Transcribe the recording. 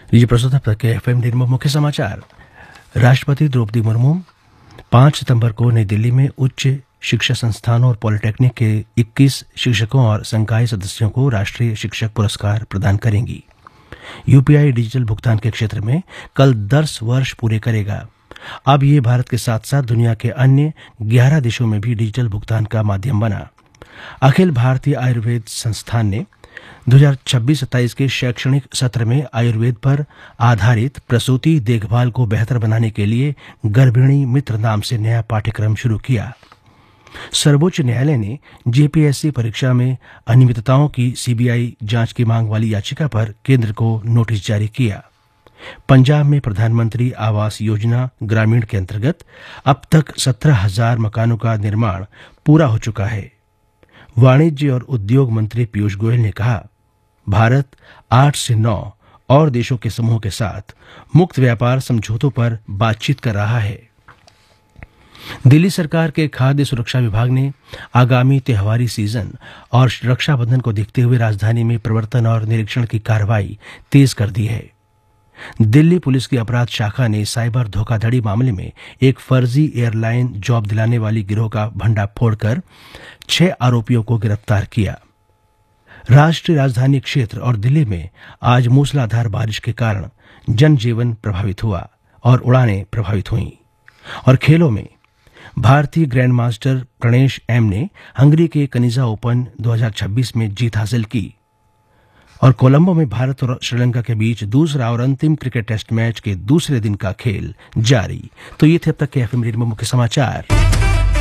ये प्रस्तुत है के एफएम रेनबो मुख्य समाचार। राष्ट्रपति द्रौपदी मुर्मू 5 सितंबर को नई दिल्ली में उच्च शिक्षा संस्थानों और पॉलिटेक्निक के 21 शिक्षकों और संकाय सदस्यों को राष्ट्रीय शिक्षक पुरस्कार प्रदान करेंगी। यूपीआई डिजिटल भुगतान के क्षेत्र में कल 10 वर्ष पूरे करेगा। अब ये भारत के साथ साथ दुनिया के अन्य 11 देशों में भी डिजिटल भुगतान का माध्यम बना। अखिल भारतीय आयुर्वेद संस्थान ने 2026-27 के शैक्षणिक सत्र में आयुर्वेद पर आधारित प्रसूति देखभाल को बेहतर बनाने के लिए गर्भिणी मित्र नाम से नया पाठ्यक्रम शुरू किया। सर्वोच्च न्यायालय ने जेपीएससी परीक्षा में अनियमितताओं की सीबीआई जांच की मांग वाली याचिका पर केंद्र को नोटिस जारी किया। पंजाब में प्रधानमंत्री आवास योजना ग्रामीण के अंतर्गत अब तक 17,000 मकानों का निर्माण पूरा हो चुका है। वाणिज्य और उद्योग मंत्री पीयूष गोयल ने कहा, भारत 8 से 9 और देशों के समूह के साथ मुक्त व्यापार समझौतों पर बातचीत कर रहा है। दिल्ली सरकार के खाद्य सुरक्षा विभाग ने आगामी त्योहारी सीजन और रक्षाबंधन को देखते हुए राजधानी में प्रवर्तन और निरीक्षण की कार्रवाई तेज कर दी है। दिल्ली पुलिस की अपराध शाखा ने साइबर धोखाधड़ी मामले में एक फर्जी एयरलाइन जॉब दिलाने वाली गिरोह का भंडाफोड़ कर 6 आरोपियों को गिरफ्तार किया। राष्ट्रीय राजधानी क्षेत्र और दिल्ली में आज मूसलाधार बारिश के कारण जनजीवन प्रभावित हुआ और उड़ानें प्रभावित हुईं। और खेलों में भारतीय ग्रैंड मास्टर प्रणेश एम ने हंगरी के कनिजा ओपन 2026 में जीत हासिल की। और कोलंबो में भारत और श्रीलंका के बीच दूसरा और अंतिम क्रिकेट टेस्ट मैच के दूसरे दिन का खेल जारी। तो ये थे अब तक के एफएम रेनबो मुख्य समाचार।